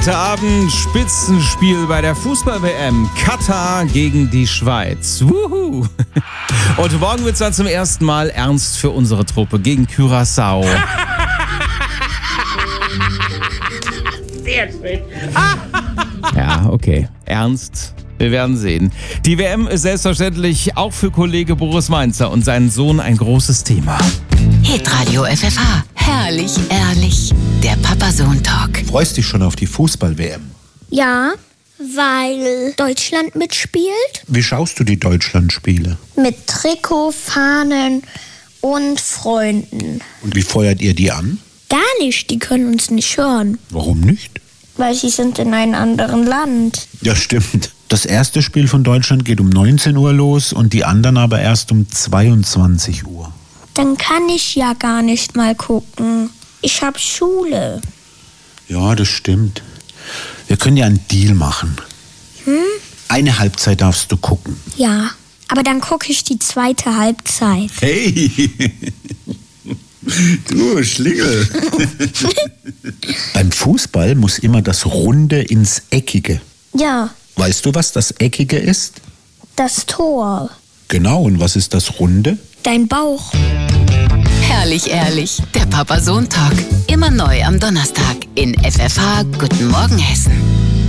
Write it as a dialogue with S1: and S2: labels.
S1: Heute Abend Spitzenspiel bei der Fußball-WM. Katar gegen die Schweiz. Wuhu! Und morgen wird es dann zum ersten Mal ernst für unsere Truppe gegen Curaçao.
S2: Sehr schön.
S1: Ja, okay. Ernst. Wir werden sehen. Die WM ist selbstverständlich auch für Kollege Boris Mainzer und seinen Sohn ein großes Thema.
S3: Hitradio FFH. Herrlich, ehrlich. Der Papa-Sohn-Talk.
S4: Freust dich schon auf die Fußball-WM?
S5: Ja, weil Deutschland mitspielt.
S4: Wie schaust du die Deutschlandspiele?
S5: Mit Trikot, Fahnen und Freunden.
S4: Und wie feuert ihr die an?
S5: Gar nicht, die können uns nicht hören,
S4: Warum nicht?
S5: weil sie sind in einem anderen Land.
S4: Ja, stimmt. Das erste Spiel von Deutschland geht um 19 Uhr los und die anderen aber erst um 22 Uhr.
S5: Dann kann ich ja gar nicht mal gucken. Ich habe Schule.
S4: Ja, das stimmt. Wir können ja einen Deal machen. Eine Halbzeit darfst du gucken.
S5: Ja, aber dann gucke ich die zweite Halbzeit.
S4: Hey! Du Schlingel! Beim Fußball muss immer das Runde ins Eckige.
S5: Ja,
S4: Weißt du, was das Eckige ist?
S5: das Tor.
S4: Genau, und was ist das Runde?
S5: Dein Bauch.
S3: Herrlich, ehrlich. Der Papa-Sohn-Talk. Immer neu am Donnerstag in FFH. Guten Morgen, Hessen.